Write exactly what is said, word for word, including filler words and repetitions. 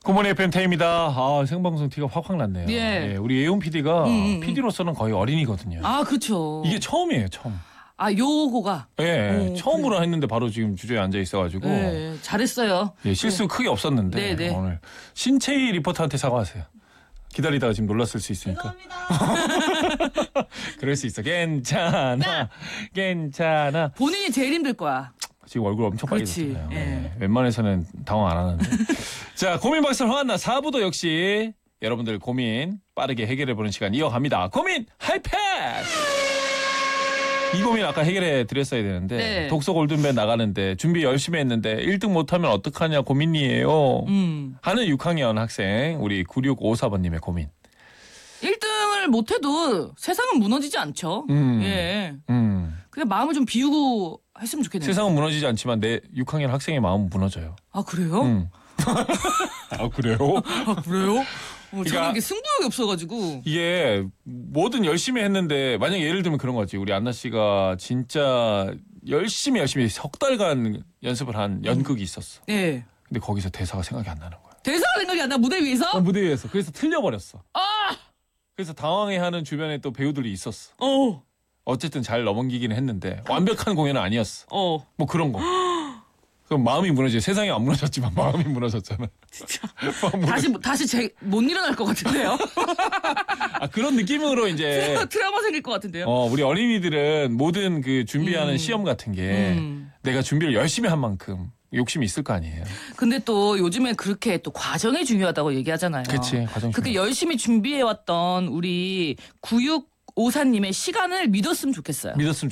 굿모닝 에프엠 태입니다. 아, 생방송 티가 확확 났네요. 예. 예, 우리 예용 피디가 음, 음. 피디로서는 거의 어린이거든요. 아, 그렇죠. 이게 처음이에요, 처음. 아, 요거가. 예, 오, 처음으로 했는데 바로 지금 주제에 앉아 있어가지고 예, 잘했어요. 예, 실수 크게 없었는데 네, 네. 오늘 신채희 리포터한테 사과하세요. 기다리다가 지금 놀랐을 수 있으니까. 죄송합니다. 그럴 수 있어. 괜찮아, 괜찮아. 본인이 제일 힘들 거야. 지금 얼굴 엄청 그렇지, 빨개졌잖아요. 예. 예, 웬만해서는 당황 안 하는데. 자, 고민 박살 화한나 사 부도 역시 여러분들 고민 빠르게 해결해보는 시간 이어갑니다. 고민 하이패스! 이 고민 아까 해결해 드렸어야 되는데 네. 독서 골든벨 나가는데 준비 열심히 했는데 일 등 못하면 어떡하냐 고민이에요. 음. 하는 육 학년 학생 우리 구육오사 번님의 고민. 일 등을 못해도 세상은 무너지지 않죠. 음. 예. 음. 그냥 마음을 좀 비우고 했으면 좋겠네요. 세상은 무너지지 않지만 내 육 학년 학생의 마음은 무너져요. 아, 그래요? 음. 아 그래요? 아, 그래요? 어, 그러니까- 저는 이게 승부욕이 없어가지고. 이게 뭐든 열심히 했는데 만약에 예를 들면 그런 거지. 우리 안나 씨가 진짜 열심히 열심히 석 달간 연습을 한 연극이 있었어. 예. 근데 거기서 대사가 생각이 안 나는 거야. 대사가 생각이 안 나, 무대 위에서? 어, 무대 위에서. 그래서 틀려버렸어. 아! 그래서 당황해하는 주변에 또 배우들이 있었어. 어. 어쨌든 잘 넘기기는 했는데 완벽한 공연은 아니었어. 어. 뭐 그런 거. 그럼 마음이 무너지. 세상이 안 무너졌지만 마음이 무너졌잖아. 진짜. 막 무너- 다시, 다시 제, 못 일어날 것 같은데요? 아 그런 느낌으로 이제 트라우마 생길 것 같은데요? 어 우리 어린이들은 모든 그 준비하는 음. 시험 같은 게 음. 내가 준비를 열심히 한 만큼 욕심이 있을 거 아니에요. 근데 또 요즘에 그렇게 또 과정이 중요하다고 얘기하잖아요. 그치, 과정 그렇게 중요하지. 열심히 준비해왔던 우리 구육오사님의 시간을 믿었으면 좋겠어요. 믿었으면